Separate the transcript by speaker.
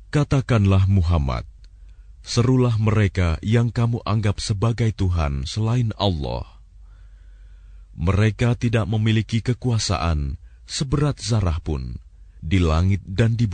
Speaker 1: Katakanlah Muhammad, serulah mereka yang kamu anggap sebagai Tuhan selain Allah. Mereka tidak memiliki kekuasaan seberat zarah pun di langit dan di bumi.